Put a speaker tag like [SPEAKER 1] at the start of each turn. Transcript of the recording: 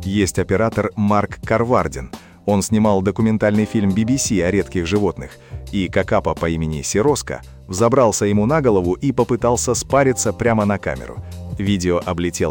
[SPEAKER 1] Есть оператор Марк Карвардин. Он снимал документальный фильм BBC о редких животных, и какапа по имени Сироска взобрался ему на голову и попытался спариться прямо на камеру. Видео облетело